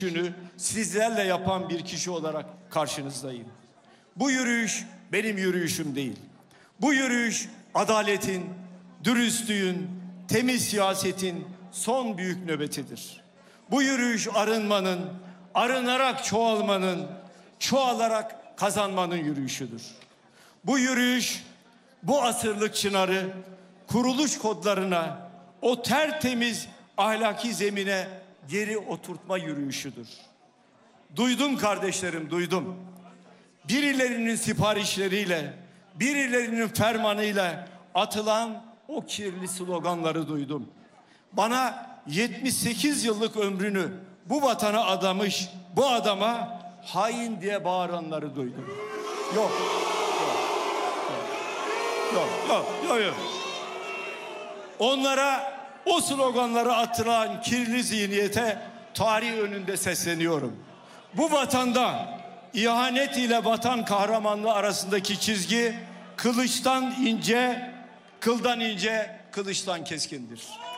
yürüyüşünü sizlerle yapan bir kişi olarak karşınızdayım. Bu yürüyüş benim yürüyüşüm değil. Bu yürüyüş adaletin, dürüstlüğün, temiz siyasetin son büyük nöbetidir. Bu yürüyüş arınmanın, arınarak çoğalmanın, çoğalarak kazanmanın yürüyüşüdür. Bu yürüyüş bu asırlık çınarı kuruluş kodlarına, o tertemiz ahlaki zemine geri oturtma yürüyüşüdür. Duydum kardeşlerim, duydum. Birilerinin siparişleriyle, birilerinin fermanıyla atılan o kirli sloganları duydum. Bana 78 yıllık ömrünü bu vatana adamış, bu adama hain diye bağıranları duydum. Yok. Yok. Onlara, o sloganları atılan kirli zihniyete tarih önünde sesleniyorum. Bu vatanda ihanet ile vatan kahramanlığı arasındaki çizgi kılıçtan ince, kıldan ince, kılıçtan keskindir.